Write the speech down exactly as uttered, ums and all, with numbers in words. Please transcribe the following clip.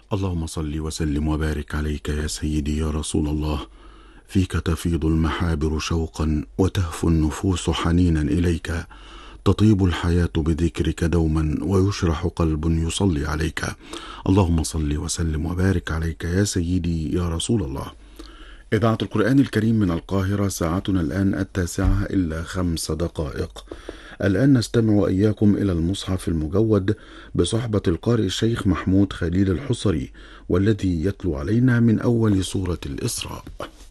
اللهم صل وسلم وبارك عليك يا سيدي يا رسول الله. فيك تفيض المحابر شوقا وتهفو النفوس حنينا إليك، تطيب الحياة بذكرك دوما ويشرح قلب يصلي عليك. اللهم صل وسلم وبارك عليك يا سيدي يا رسول الله. إذاعة القرآن الكريم من القاهرة، ساعتنا الآن التاسعة إلا خمس دقائق. الآن نستمع وإياكم إلى المصحف المجود بصحبة القارئ الشيخ محمود خليل الحصري، والذي يتلو علينا من أول سورة الإسراء.